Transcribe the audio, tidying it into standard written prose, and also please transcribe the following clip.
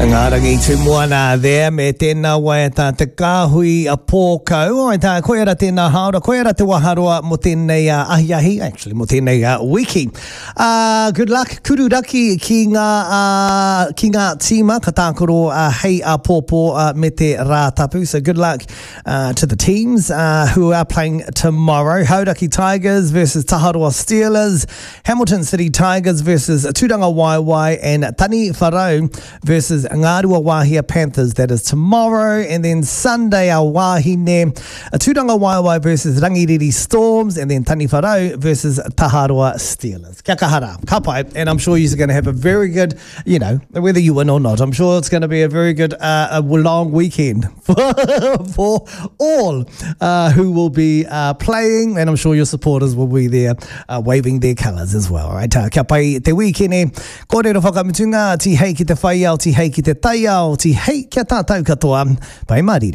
Ngā rangi te moana there me tēnā waiata te kāhui a pōkau. Oi tā, koe ara tēnā haora, koe ara te waharoa mo tēnei ahiahi, actually mo tēnei wiki. Good luck, kururaki ki ngā tīma, ka tākoro hei a pōpō me te rātapu. So good luck to the teams who are playing tomorrow. Hauraki Tigers versus Taharoa Steelers, Hamilton City Tigers versus Tūranga Waiwai, and Tani Wharau versus Ngārua Wāhia Panthers. That is tomorrow. And then Sunday, our Wāhine, Tūranga Waiwai versus Rangiriri Storms, and then Tani Wharau versus Taharoa Steelers. Kia kahara, ka pai. And I'm sure you're going to have a very good, you know, whether you win or not, I'm sure it's going to be a very good long weekend for all who will be playing, and I'm sure your supporters will be there waving their colours as well. Right? Kia pai te wikene, kōrero whakamitunga, ti hei ki te whaiau, ti hei ki te taiao, ti hei kia tātou katoa, pai mariri.